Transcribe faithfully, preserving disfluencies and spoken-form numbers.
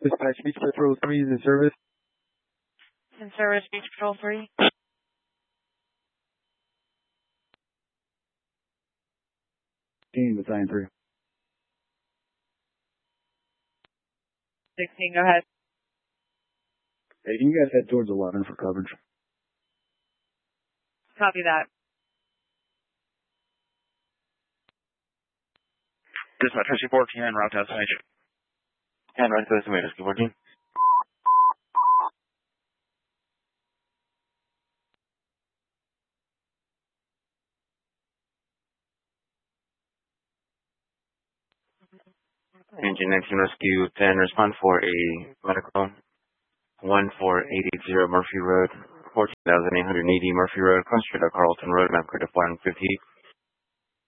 Dispatch Beach Patrol three is in service. In service, Beach Patrol three. sixteen, Battalion three. sixteen, go ahead. Hey, can you guys head towards eleven for coverage? Copy that. Dispatch Rescue fourteen, en route to destination. En route to destination, Rescue fourteen. Engine nineteen Rescue ten, respond for a medical one four eight eight zero Murphy Road, fourteen thousand eight hundred eighty Murphy Road, Concentrate Carlton Road, map code four hundred fifty.